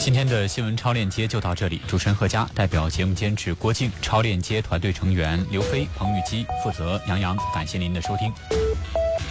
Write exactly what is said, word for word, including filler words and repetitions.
今天的新闻超链接就到这里，主持人何佳，代表节目监制郭靖，超链接团队成员刘飞、彭玉基，负责杨洋，感谢您的收听。